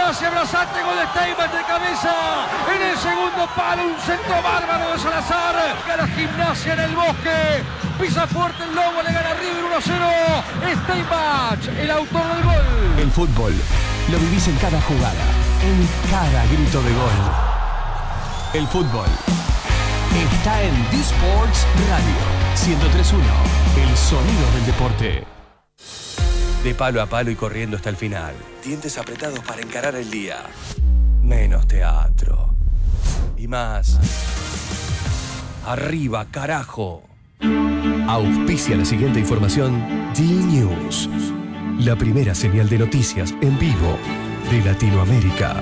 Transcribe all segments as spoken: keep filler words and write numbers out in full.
Gimnasia, abrazate, gol de Steinbach de cabeza. En el segundo palo, un centro bárbaro de Salazar. Gana Gimnasia en el Bosque. Pisa fuerte el Lobo, le gana River uno cero. Steinbach, el autor del gol. El fútbol lo vivís en cada jugada, en cada grito de gol. El fútbol está en D-Sports Radio ciento tres punto uno, el sonido del deporte. De palo a palo y corriendo hasta el final. Dientes apretados para encarar el día. Menos teatro. Y más. Arriba, carajo. Auspicia la siguiente información D-News. La primera señal de noticias en vivo de Latinoamérica.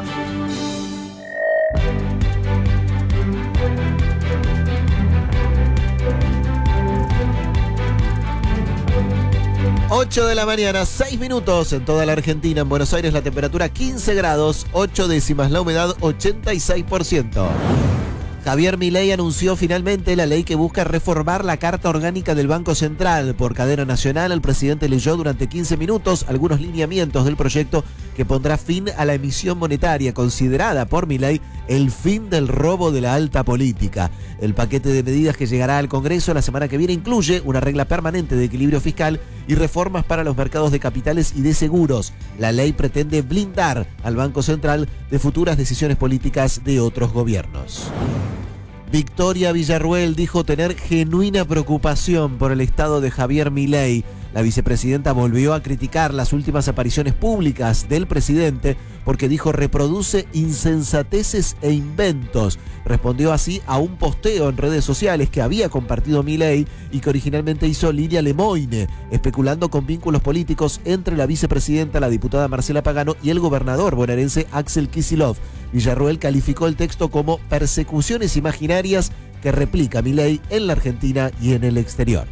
ocho de la mañana, seis minutos en toda la Argentina. En Buenos Aires la temperatura quince grados, ocho décimas, la humedad ochenta y seis por ciento. Javier Milei anunció finalmente la ley que busca reformar la Carta Orgánica del Banco Central. Por cadena nacional, el presidente leyó durante quince minutos algunos lineamientos del proyecto que pondrá fin a la emisión monetaria, considerada por Milei el fin del robo de la alta política. El paquete de medidas que llegará al Congreso la semana que viene incluye una regla permanente de equilibrio fiscal y reformas para los mercados de capitales y de seguros. La ley pretende blindar al Banco Central de futuras decisiones políticas de otros gobiernos. Victoria Villarruel dijo tener genuina preocupación por el estado de Javier Milei. La vicepresidenta volvió a criticar las últimas apariciones públicas del presidente porque dijo reproduce insensateces e inventos. Respondió así a un posteo en redes sociales que había compartido Milei y que originalmente hizo Lilia Lemoine, especulando con vínculos políticos entre la vicepresidenta, la diputada Marcela Pagano, y el gobernador bonaerense Axel Kicillof. Villarruel calificó el texto como persecuciones imaginarias que replica Milei en la Argentina y en el exterior.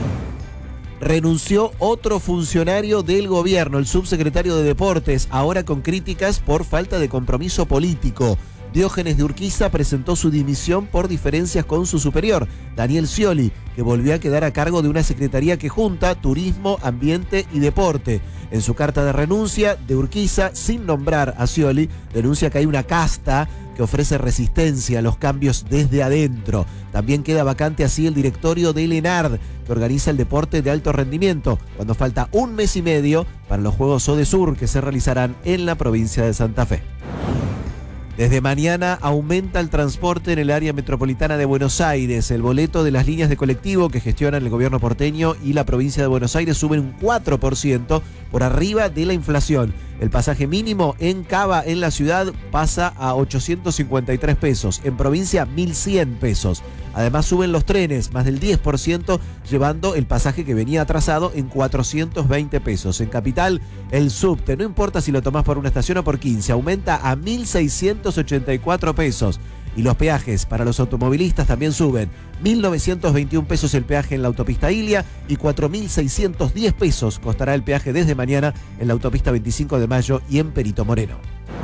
Renunció otro funcionario del gobierno, el subsecretario de Deportes, ahora con críticas por falta de compromiso político. Diógenes de Urquiza presentó su dimisión por diferencias con su superior, Daniel Scioli, que volvió a quedar a cargo de una secretaría que junta turismo, ambiente y deporte. En su carta de renuncia, de Urquiza, sin nombrar a Scioli, denuncia que hay una casta que ofrece resistencia a los cambios desde adentro. También queda vacante así el directorio del ENARD, que organiza el deporte de alto rendimiento, cuando falta un mes y medio para los Juegos Odesur que se realizarán en la provincia de Santa Fe. Desde mañana aumenta el transporte en el área metropolitana de Buenos Aires. El boleto de las líneas de colectivo que gestionan el gobierno porteño y la provincia de Buenos Aires suben un cuatro por ciento por arriba de la inflación. El pasaje mínimo en Cava, en la ciudad, pasa a ochocientos cincuenta y tres pesos. En provincia, mil cien pesos. Además suben los trenes, más del diez por ciento, llevando el pasaje que venía atrasado en cuatrocientos veinte pesos. En Capital, el subte, no importa si lo tomás por una estación o por quince, aumenta a mil seiscientos ochenta y cuatro pesos. Y los peajes para los automovilistas también suben. mil novecientos veintiún pesos el peaje en la autopista Ilia y cuatro mil seiscientos diez pesos costará el peaje desde mañana en la autopista veinticinco de mayo y en Perito Moreno.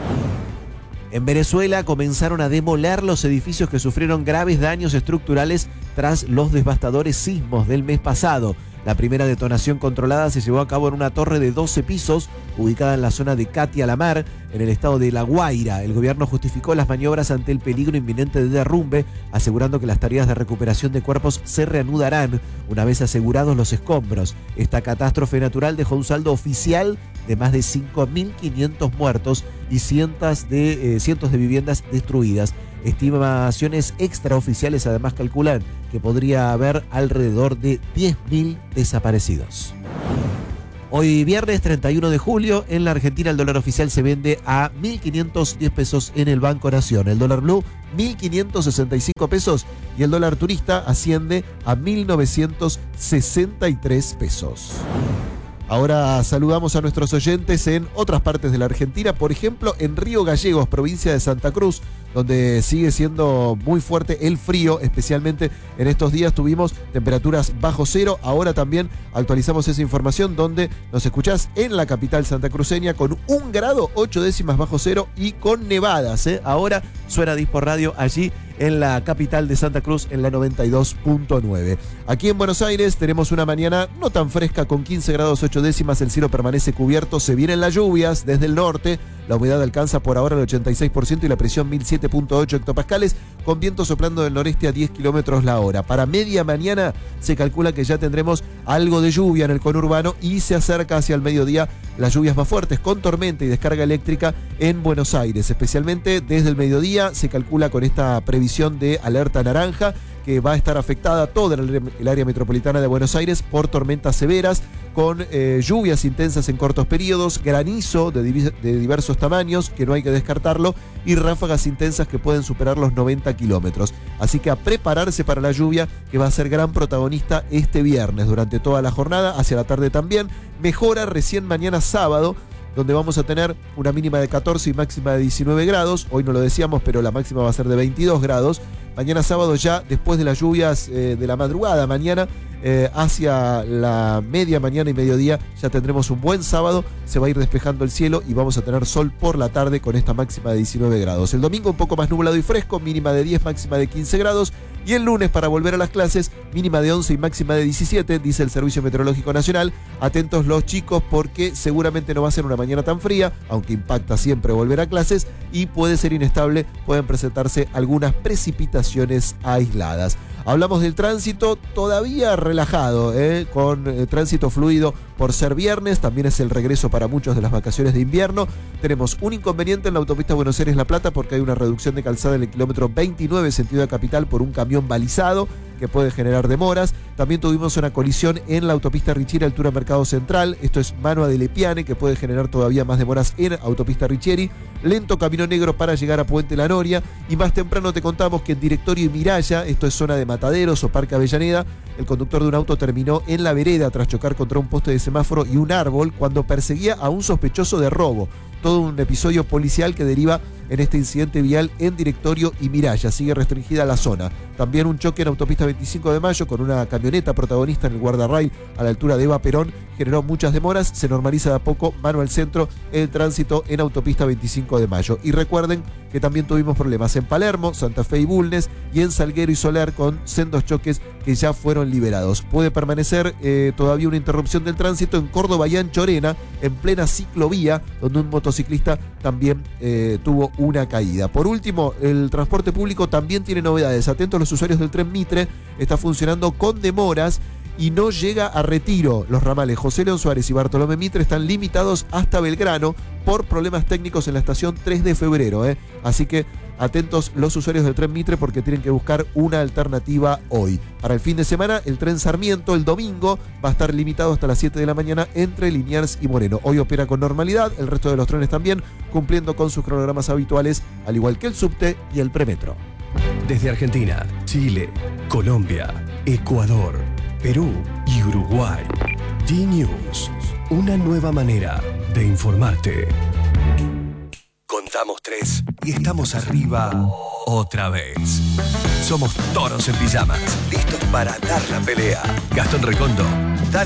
En Venezuela comenzaron a demoler los edificios que sufrieron graves daños estructurales tras los devastadores sismos del mes pasado. La primera detonación controlada se llevó a cabo en una torre de doce pisos, ubicada en la zona de Catia la Mar, en el estado de La Guaira. El gobierno justificó las maniobras ante el peligro inminente de derrumbe, asegurando que las tareas de recuperación de cuerpos se reanudarán una vez asegurados los escombros. Esta catástrofe natural dejó un saldo oficial de más de cinco mil quinientos muertos y cientos de, eh, cientos de viviendas destruidas. Estimaciones extraoficiales además calculan que podría haber alrededor de diez mil desaparecidos. Hoy viernes treinta y uno de julio, en la Argentina el dólar oficial se vende a mil quinientos diez pesos en el Banco Nación. El dólar blue, mil quinientos sesenta y cinco pesos y el dólar turista asciende a mil novecientos sesenta y tres pesos. Ahora saludamos a nuestros oyentes en otras partes de la Argentina, por ejemplo en Río Gallegos, provincia de Santa Cruz, donde sigue siendo muy fuerte el frío, especialmente en estos días tuvimos temperaturas bajo cero. Ahora también actualizamos esa información donde nos escuchás en la capital santacruceña con un grado, ocho décimas bajo cero y con nevadas, ¿eh? Ahora suena Dispo Radio allí en la capital de Santa Cruz en la noventa y dos punto nueve. Aquí en Buenos Aires tenemos una mañana no tan fresca con quince grados ocho décimas, el cielo permanece cubierto, se vienen las lluvias desde el norte. La humedad alcanza por ahora el ochenta y seis por ciento y la presión mil siete punto ocho hectopascales, con viento soplando del noreste a diez kilómetros la hora. Para media mañana se calcula que ya tendremos algo de lluvia en el conurbano y se acerca hacia el mediodía las lluvias más fuertes, con tormenta y descarga eléctrica en Buenos Aires. Especialmente desde el mediodía se calcula con esta previsión de alerta naranja, que va a estar afectada toda el área metropolitana de Buenos Aires por tormentas severas, con eh, lluvias intensas en cortos periodos, granizo de, div- de diversos tamaños, que no hay que descartarlo, y ráfagas intensas que pueden superar los noventa kilómetros. Así que a prepararse para la lluvia, que va a ser gran protagonista este viernes, durante toda la jornada, hacia la tarde también. Mejora recién mañana sábado, donde vamos a tener una mínima de catorce y máxima de diecinueve grados. Hoy no lo decíamos, pero la máxima va a ser de veintidós grados. Mañana sábado, ya después de las lluvias eh, de la madrugada mañana, eh, hacia la media mañana y mediodía, ya tendremos un buen sábado. Se va a ir despejando el cielo y vamos a tener sol por la tarde con esta máxima de diecinueve grados. El domingo un poco más nublado y fresco, mínima de diez, máxima de quince grados. Y el lunes, para volver a las clases, mínima de once y máxima de diecisiete, dice el Servicio Meteorológico Nacional. Atentos los chicos, porque seguramente no va a ser una mañana tan fría, aunque impacta siempre volver a clases, y puede ser inestable, pueden presentarse algunas precipitaciones aisladas. Hablamos del tránsito, todavía relajado, ¿eh? con eh, tránsito fluido por ser viernes, también es el regreso para muchos de las vacaciones de invierno. Tenemos un inconveniente en la autopista Buenos Aires-La Plata, porque hay una reducción de calzada en el kilómetro veintinueve, sentido de capital, por un camión balizado que puede generar demoras. También tuvimos una colisión en la autopista Richieri, altura Mercado Central. Esto es mano a Delepiane, que puede generar todavía más demoras en autopista Richieri. Lento camino negro para llegar a Puente La Noria. Y más temprano te contamos que en Directorio y Miraya, esto es zona de Mataderos o Parque Avellaneda, el conductor de un auto terminó en la vereda tras chocar contra un poste de semáforo y un árbol cuando perseguía a un sospechoso de robo. Todo un episodio policial que deriva en este incidente vial en Directorio y Miraya. Sigue restringida la zona. También un choque en autopista veinticinco de mayo con una camioneta protagonista en el guardarrail a la altura de Eva Perón generó muchas demoras. Se normaliza de a poco, mano al centro, el tránsito en autopista veinticinco de mayo. Y recuerden que también tuvimos problemas en Palermo, Santa Fe y Bulnes, y en Salguero y Soler, con sendos choques que ya fueron liberados. Puede permanecer eh, todavía una interrupción del tránsito en Córdoba y Anchorena, en plena ciclovía, donde un motociclista también eh, tuvo una caída. Por último, el transporte público también tiene novedades. Atentos los usuarios del tren Mitre, está funcionando con demoras y no llega a Retiro. Los ramales José León Suárez y Bartolomé Mitre están limitados hasta Belgrano por problemas técnicos en la estación tres de febrero. ¿eh? Así que atentos los usuarios del tren Mitre, porque tienen que buscar una alternativa hoy. Para el fin de semana, el tren Sarmiento el domingo va a estar limitado hasta las siete de la mañana entre Liniers y Moreno. Hoy opera con normalidad, el resto de los trenes también, cumpliendo con sus cronogramas habituales, al igual que el subte y el premetro. Desde Argentina, Chile, Colombia, Ecuador, Perú y Uruguay. D-News, una nueva manera de informarte. Contamos tres y estamos arriba otra vez. Somos toros en pijamas, listos para dar la pelea. Gastón Recondo, da